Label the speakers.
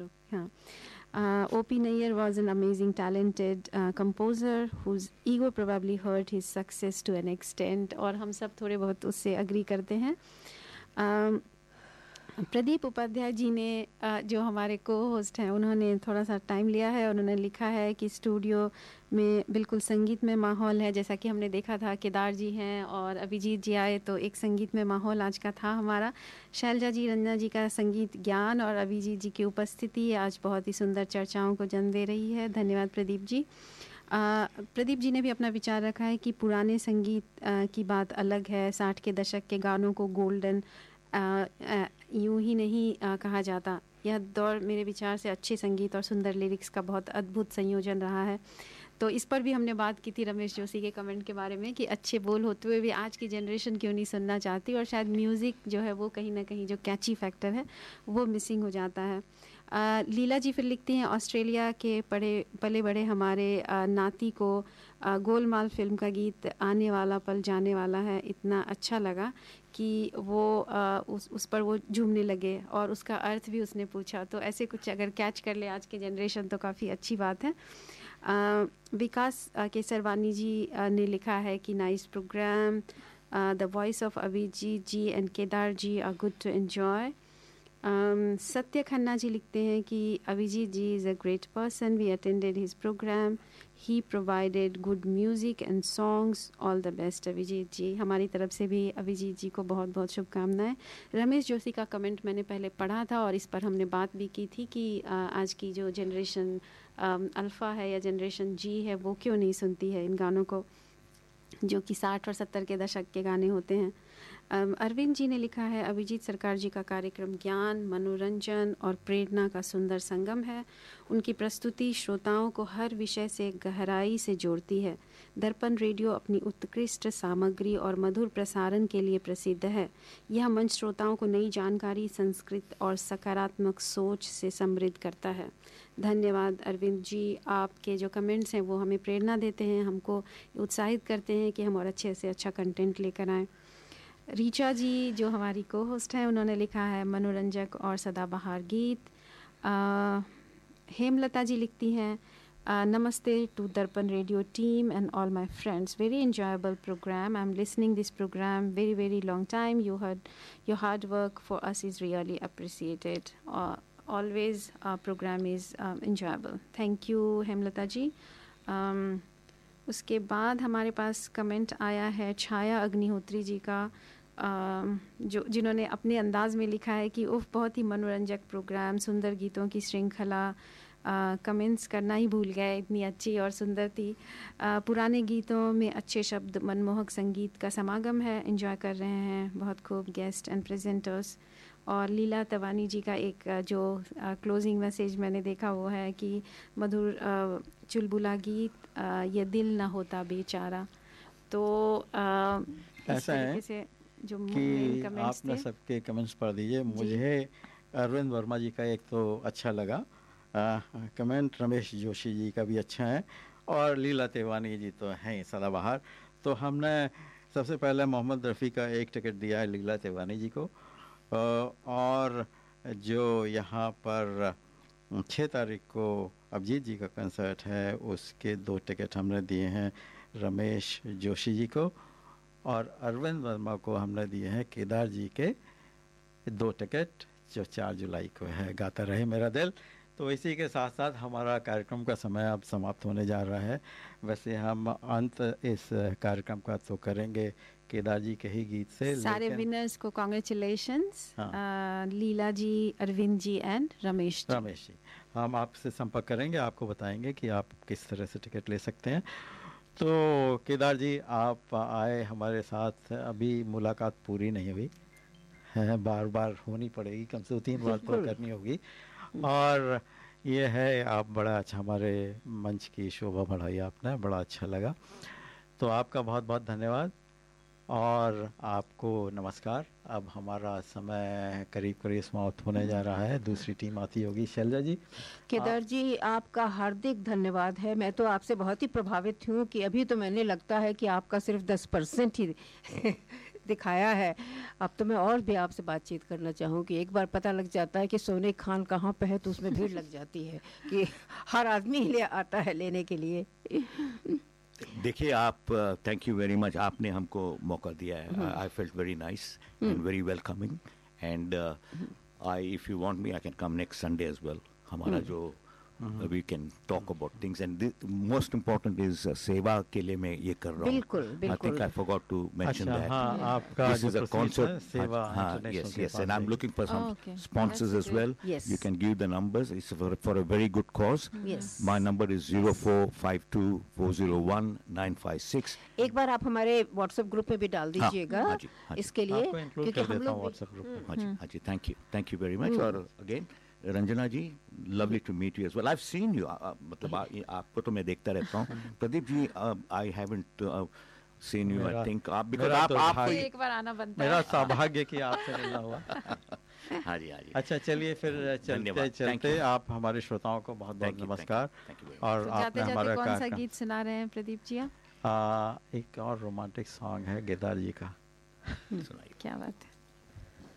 Speaker 1: हाँ. O.P. Nayyar was an amazing, talented composer whose ego probably hurt his success to an extent, और हम सब थोड़े बहुत उससे agree करते हैं. प्रदीप उपाध्याय जी ने जो हमारे को होस्ट हैं, उन्होंने थोड़ा सा टाइम लिया है और उन्होंने लिखा है कि स्टूडियो में बिल्कुल संगीत में माहौल है. जैसा कि हमने देखा था, केदार जी हैं और अभिजीत जी आए तो एक संगीत में माहौल आज का था हमारा. शैलजा जी, रंजना जी का संगीत ज्ञान और अभिजीत जी की उपस्थिति आज बहुत ही सुंदर चर्चाओं को जन्म दे रही है. धन्यवाद प्रदीप जी. प्रदीप जी ने भी अपना विचार रखा है कि पुराने संगीत की बात अलग है. 60 के दशक के गानों को गोल्डन यूं ही नहीं कहा जाता. यह दौर मेरे विचार से अच्छे संगीत और सुंदर लिरिक्स का बहुत अद्भुत संयोजन रहा है. तो इस पर भी हमने बात की थी रमेश जोशी के कमेंट के बारे में कि अच्छे बोल होते हुए भी आज की जनरेशन क्यों नहीं सुनना चाहती, और शायद म्यूज़िक जो है वो कहीं ना कहीं जो कैची फैक्टर है वो मिसिंग हो जाता है. लीला जी फिर लिखती हैं, ऑस्ट्रेलिया के पले बड़े हमारे नाती को गोलमाल फिल्म का गीत आने वाला पल जाने वाला है इतना अच्छा लगा कि वो उस पर वो झूमने लगे और उसका अर्थ भी उसने पूछा. तो ऐसे कुछ अगर कैच कर ले आज के जनरेशन तो काफ़ी अच्छी बात है. विकास केसरवानी जी ने लिखा है कि nice program, the voice of Abhijit ji and Kedar ji are good to enjoy. सत्य खन्ना जी लिखते हैं कि अभिजीत जी is a great person, we attended his programme, he provided good music and songs, all the best Abhijit जी. हमारी तरफ से भी अभिजीत जी को बहुत बहुत शुभकामनाएं. रमेश जोशी का कमेंट मैंने पहले पढ़ा था और इस पर हमने बात भी की थी कि आज की जो जनरेशन अल्फ़ा है या जनरेशन जी है वो क्यों नहीं सुनती है इन गानों को जो कि 60 और 70 के दशक के गाने होते हैं. अरविंद जी ने लिखा है, अभिजीत सरकार जी का कार्यक्रम ज्ञान, मनोरंजन और प्रेरणा का सुंदर संगम है. उनकी प्रस्तुति श्रोताओं को हर विषय से गहराई से जोड़ती है. दर्पण रेडियो अपनी उत्कृष्ट सामग्री और मधुर प्रसारण के लिए प्रसिद्ध है. यह मंच श्रोताओं को नई जानकारी, संस्कृत और सकारात्मक सोच से समृद्ध करता है. धन्यवाद अरविंद जी, आपके जो कमेंट्स हैं वो हमें प्रेरणा देते हैं, हमको उत्साहित करते हैं कि हम और अच्छे से अच्छा कंटेंट लेकर आएँ. रीचा जी जो हमारी को होस्ट हैं, उन्होंने लिखा है मनोरंजक और सदाबहार गीत. हेमलता जी लिखती हैं, नमस्ते टू दर्पण radio team and all my friends, very enjoyable programme, I am listening this programme very very long time, your hard work for us is really appreciated, always programme is enjoyable. Thank you Hemlata जी. उसके बाद हमारे पास comment आया है छाया अग्निहोत्री जी का, जिन्होंने अपने अंदाज में लिखा है कि उफ बहुत ही मनोरंजक प्रोग्राम, सुंदर गीतों की श्रृंखला, कमेंट्स करना ही भूल गए, इतनी अच्छी और सुंदर थी. पुराने गीतों में अच्छे शब्द, मनमोहक संगीत का समागम है, एंजॉय कर रहे हैं बहुत खूब गेस्ट एंड प्रेजेंटर्स. और लीला तवानी जी का एक जो क्लोजिंग मैसेज मैंने देखा वो है कि मधुर चुलबुला गीत, ये दिल ना होता बेचारा. तो
Speaker 2: ऐसा है
Speaker 1: से जो
Speaker 2: कि आपने सबके कमेंट्स पढ़ दीजिए. मुझे अरविंद वर्मा जी का एक तो अच्छा लगा कमेंट, रमेश जोशी जी का भी अच्छा है और लीला तेवानी जी तो हैं सदाबहार. तो हमने सबसे पहले मोहम्मद रफ़ी का एक टिकट दिया है लीला तेवानी जी को, और जो यहाँ पर 6 तारीख को अभिजीत जी का कंसर्ट है उसके 2 टिकट हमने दिए हैं रमेश जोशी जी को, और अरविंद वर्मा को हमने दिए हैं केदार जी के 2 टिकट जो 4 जुलाई को है, गाता रहे मेरा दिल. तो इसी के साथ साथ हमारा कार्यक्रम का समय अब समाप्त होने जा रहा है. वैसे हम अंत इस कार्यक्रम का तो करेंगे केदार जी के ही गीत से.
Speaker 1: सारे विनर्स को congratulations, Leela ji, Arvind ji and Ramesh
Speaker 2: ji. हम आपसे संपर्क करेंगे, आपको बताएंगे कि आप किस तरह से टिकट ले सकते हैं. तो केदार जी आप आए हमारे साथ, अभी मुलाकात पूरी नहीं हुई है, बार बार होनी पड़ेगी, कम से 3 बार तो करनी होगी. और ये है आप बड़ा अच्छा हमारे मंच की शोभा बढ़ाई आपने, बड़ा अच्छा लगा. तो आपका बहुत बहुत धन्यवाद और आपको नमस्कार. अब हमारा समय करीब करीब समाप्त होने जा रहा है, दूसरी टीम आती होगी. शैलजा जी.
Speaker 3: केदार जी आपका हार्दिक धन्यवाद है. मैं तो आपसे बहुत ही प्रभावित हूँ कि अभी तो मैंने लगता है कि आपका सिर्फ 10% ही दिखाया है। अब तो मैं और भी आपसे बातचीत करना चाहूँगी। एक बार पता लग जाता है कि सोने खान कहाँ पे है तो उसमें भीड़ लग जाती है कि हर आदमी ले आता है लेने के लिए।
Speaker 4: देखिए आप, थैंक यू वेरी मच, आपने हमको मौका दिया है। I felt very nice and very welcoming and I, if you want me, I can come next Sunday as well. हमारा जो we can talk about things and most important is सेवा के लिए मैं ये कर रहा हूँ।
Speaker 3: बिल्कुल
Speaker 4: आई
Speaker 3: बिल्कुल।
Speaker 4: Think I forgot to mention that.
Speaker 2: हाँ, आपका
Speaker 4: This
Speaker 2: जो
Speaker 4: is a
Speaker 2: proceed
Speaker 4: concert.
Speaker 2: है, सेवा
Speaker 4: हाँ,
Speaker 2: इंटरनेशनल
Speaker 4: yes,
Speaker 2: के
Speaker 4: yes,
Speaker 2: पास
Speaker 4: and I'm
Speaker 2: है।
Speaker 4: looking for some
Speaker 1: okay.
Speaker 4: sponsors
Speaker 1: That's
Speaker 4: as well.
Speaker 3: Yes.
Speaker 4: You can give the numbers. It's for a very good cause.
Speaker 3: Yes.
Speaker 4: My number is 0452401956.
Speaker 3: एक बार आप हमारे WhatsApp group में भी डाल दीजिएगा
Speaker 4: हाँ जी, हाँ जी।
Speaker 3: इसके लिए,
Speaker 2: आपको इंक्लूड
Speaker 3: क्योंकि
Speaker 2: कर
Speaker 3: हम
Speaker 2: देता हूँ
Speaker 3: लोग
Speaker 2: व्हाट्सएप ग्रुप में।
Speaker 4: हाँ जी, thank you very much. और again, Ranjana ji, lovely to meet you as well. I've seen you. मतलब आपको तो मैं देखता रहता हूँ। Pradeep ji, I haven't seen you. I think आप, because
Speaker 2: मेरा तो
Speaker 4: आप
Speaker 2: भाग्य-
Speaker 1: एक बार आना बनता
Speaker 2: मेरा
Speaker 1: है।
Speaker 2: सौभाग्य कि आपसे मिलना हुआ।
Speaker 4: हाँ जी, हाँ जी।
Speaker 2: अच्छा, चलिए फिर चलते
Speaker 4: धन्यवाद, thank
Speaker 2: चलते
Speaker 4: you.
Speaker 2: आप हमारे श्रोताओं को बहुत बहुत
Speaker 4: Thank you,
Speaker 2: नमस्कार।
Speaker 4: thank you very much.
Speaker 2: और
Speaker 1: तो
Speaker 2: आपने
Speaker 1: जाते जाते
Speaker 2: हमारा
Speaker 1: कौन सा
Speaker 2: कार्यक्रम,
Speaker 1: गीत सुना रहे हैं प्रदीप जी आप?
Speaker 2: एक और रोमांटिक सॉन्ग है केदार जी का।
Speaker 4: सुनाइए।
Speaker 1: क्या बात है।